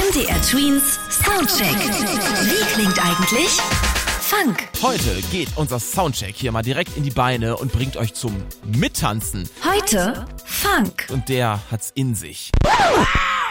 MDR Tweens Soundcheck. Wie klingt eigentlich Funk? Heute geht unser Soundcheck hier mal direkt in die Beine und bringt euch zum Mittanzen. Heute Funk. Und der hat's in sich.